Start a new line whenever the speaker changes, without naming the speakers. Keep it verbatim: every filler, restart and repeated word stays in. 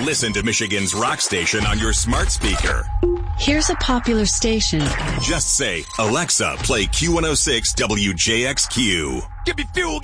Listen to Michigan's rock station on your smart speaker.
Here's a popular station.
Just say, Alexa, play Q one oh six W J X Q.
Give me fuel.